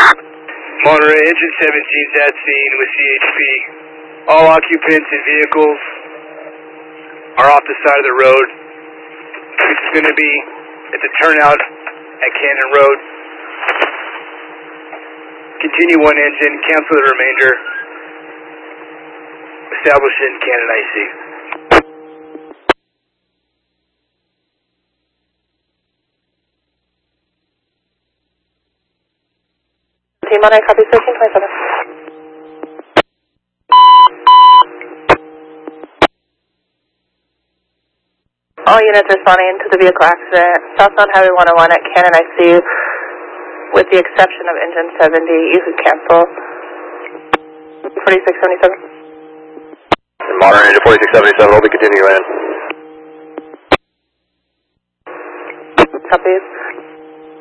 Monterey, engine 17's at scene with CHP. All occupants and vehicles are off the side of the road. This is going to be at the turnout at Cannon Road. Continue one engine, cancel the remainder. Establish in Cannon IC. Monterey, copy 1327. All units responding to the vehicle accident, southbound Highway 101 at Cannon ICU, with the exception of engine 70, you can cancel. 4677. Monterey to 4677, we'll be continuing in. Copies.